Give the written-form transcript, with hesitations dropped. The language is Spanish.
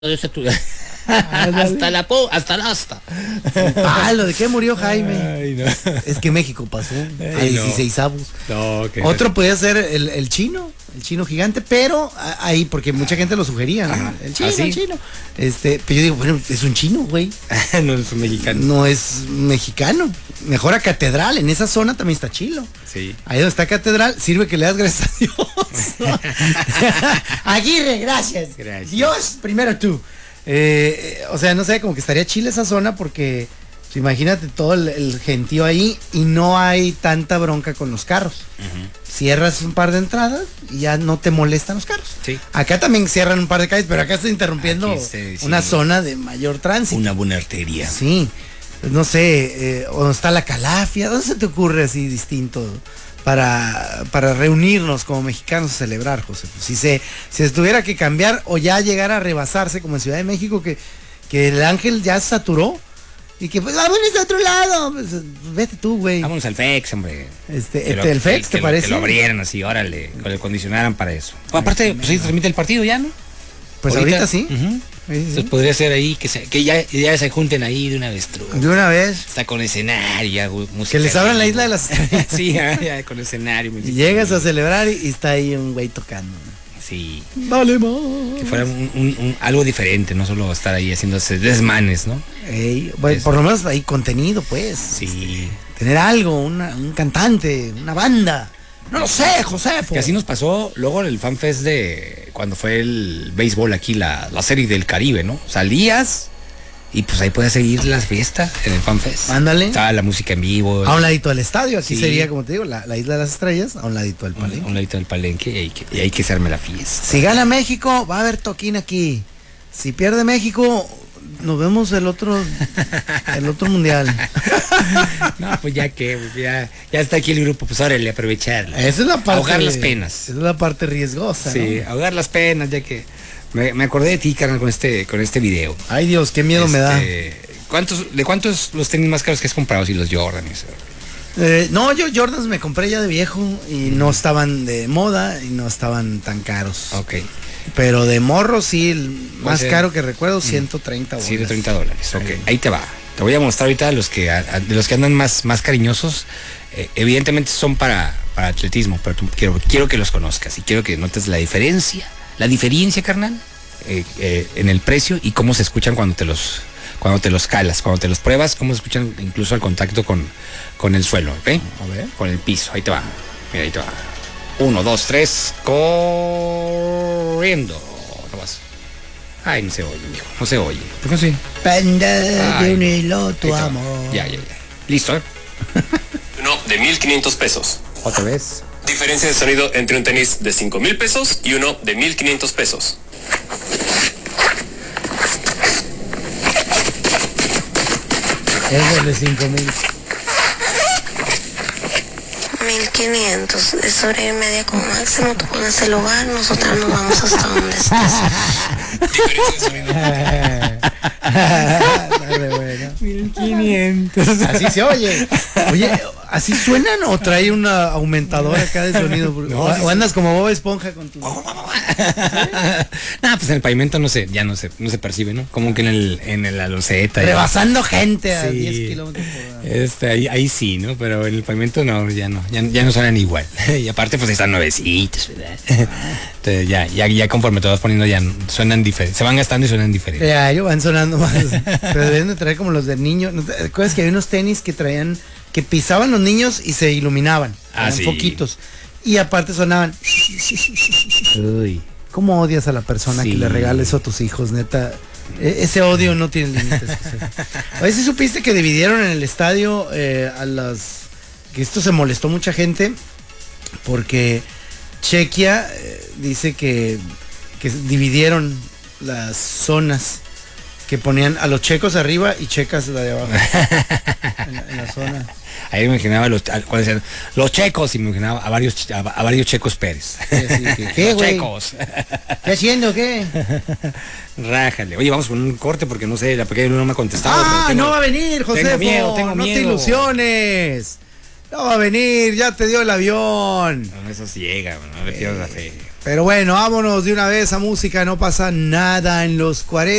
hasta la asta. ¿Lo de qué murió Jaime? Ay, no. Es que México pasó a 16avos. No, Otro podía ser el chino gigante, pero ahí, porque mucha gente lo sugería, ¿no? Ajá. El chino, ¿Ah, sí? el chino. Pero yo digo, bueno, es un chino, güey. No es un mexicano. No es mexicano. Mejor a Catedral, en esa zona también está chilo. Sí. Ahí donde está Catedral, sirve que le das gracias a Dios, ¿no? Aguirre, gracias. Dios, primero tú. O sea, no sé, como que estaría chile esa zona porque pues, imagínate todo el gentío ahí y no hay tanta bronca con los carros. Cierras un par de entradas y ya no te molestan los carros. Sí. Acá también cierran un par de calles, pero acá estoy interrumpiendo una zona de mayor tránsito. Una buena arteria. Sí. Pues no sé, ¿dónde está la Calafia? ¿Dónde se te ocurre así distinto para reunirnos como mexicanos a celebrar, José? Pues si se tuviera que cambiar o ya llegar a rebasarse como en Ciudad de México, que el Ángel ya saturó y que pues vámonos a otro lado, pues, vete tú, güey. Vámonos al FEX, hombre. El FEX, ¿te parece? Que lo abrieran así, órale, que lo condicionaran para eso. Aparte, pues ahí se transmite el partido ya, ¿no? Pues ahorita sí. Entonces podría ser ahí que ya se junten ahí de una vez. De una vez. Está con escenario, ya, música. Que les abran la isla de las estrellas. Sí, ya con escenario. Y llegas a celebrar y está ahí un güey tocando. Sí. Vale, más. Que fuera algo diferente, no solo estar ahí haciéndose desmanes, ¿no? Bueno, por lo menos hay contenido, pues. Sí. Tener algo, un cantante, una banda. No lo sé, José. Que así nos pasó luego en el FanFest de cuando fue el béisbol aquí, la serie del Caribe, ¿no? Salías y pues ahí puedes seguir las fiestas en el FanFest. Ándale. Estaba la música en vivo. A un ladito del estadio, aquí Sí. sería, como te digo, la isla de las estrellas, a un ladito del palenque. A un ladito del palenque y hay que hacerme la fiesta. Si gana México, va a haber toquín aquí. Si pierde México, nos vemos el otro mundial. No, pues ya que ya está aquí el grupo, pues órale, aprovecharla. Esa es la parte. Ahogar las penas. Esa es la parte riesgosa. Sí, ¿no? ahogar las penas, ya que me acordé de ti, carnal, con este video. Ay, Dios, qué miedo me da. ¿De cuántos los tenis más caros que has comprado? Si los Jordan. No, yo Jordans me compré ya de viejo y no estaban de moda y no estaban tan caros. Ok. Pero de morro sí, el más ser? caro que recuerdo, $130. $130. Ok, ahí te va. Te voy a mostrar ahorita de los que andan más cariñosos. Evidentemente son para atletismo, pero quiero que los conozcas y quiero que notes la diferencia, carnal, en el precio y cómo se escuchan cuando te los calas, cuando te los pruebas, cómo se escuchan incluso al contacto con el suelo, ¿ok? A ver. Con el piso, ahí te va. Mira, ahí te va. 1, 2, 3, corriendo. No vas. Ay, no se oye, mijo, no se oye. ¿Por qué no se? Pende de un hilo tu amor. Ya. Listo, ¿eh? Uno de 1,500 pesos. Otra vez. Diferencia de sonido entre un tenis de 5,000 pesos y uno de 1,500 pesos. Es el de 5,000. 1,500, es hora y media como máximo. Tú pones el lugar, nosotros nos vamos hasta donde estés. Diferencia de sonido. Dale, bueno. 1,500. Así se oye. Oye, ¿así suenan o trae una aumentadora acá de sonido? O andas como Bob Esponja con tu... Pues en el pavimento ya no se percibe, ¿no? Como que en la loseta. Rebasando gente a Sí. 10 kilómetros por hora. Ahí sí, ¿no? Pero en el pavimento no, ya no suenan igual. Y aparte pues están nuevecitos, ¿verdad? Entonces ya conforme te vas poniendo ya suenan diferentes. Se van gastando y suenan diferentes. Ya, ellos van sonando más. Pero deben de traer como los del niño. ¿No te acuerdas que había unos tenis que traían, que pisaban los niños y se iluminaban? Eran sí. poquitos. Y aparte sonaban. Uy. ¿Cómo odias a la persona Sí. que le regala eso a tus hijos, neta? Ese odio no tiene límites. A ver si supiste que dividieron en el estadio que esto se molestó mucha gente porque Chequia dice que dividieron las zonas, que ponían a los checos arriba y checas la de abajo en la zona. Ahí me imaginaba cuando decían los checos y me imaginaba a varios Checos Pérez. ¿Qué, Los güey? checos. ¿Qué haciendo, qué? Rájale. Oye, vamos con un corte porque no sé, la pequeña no me ha contestado. No va a venir, José. Tengo miedo. No te ilusiones. No va a venir, ya te dio el avión. No, eso sí llega, no le pierdas la fe. Pero bueno, vámonos de una vez a música, no pasa nada en los 40.